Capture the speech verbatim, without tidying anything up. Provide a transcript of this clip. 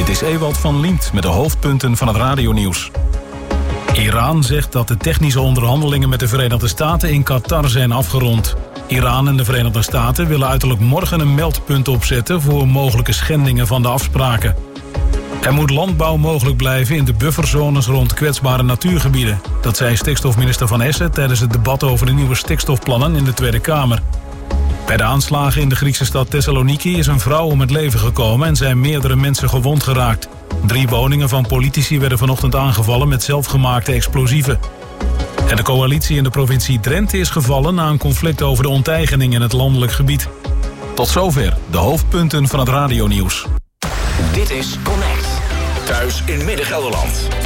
Dit is Ewald van Liemt met de hoofdpunten van het radionieuws. Iran zegt dat de technische onderhandelingen met de Verenigde Staten in Qatar zijn afgerond. Iran en de Verenigde Staten willen uiterlijk morgen een meldpunt opzetten voor mogelijke schendingen van de afspraken. Er moet landbouw mogelijk blijven in de bufferzones rond kwetsbare natuurgebieden. Dat zei stikstofminister Van Essen tijdens het debat over de nieuwe stikstofplannen in de Tweede Kamer. Bij de aanslagen in de Griekse stad Thessaloniki is een vrouw om het leven gekomen en zijn meerdere mensen gewond geraakt. Drie woningen van politici werden vanochtend aangevallen met zelfgemaakte explosieven. En de coalitie in de provincie Drenthe is gevallen na een conflict over de onteigening in het landelijk gebied. Tot zover de hoofdpunten van het radionieuws. Dit is Connect. Thuis in Midden-Gelderland.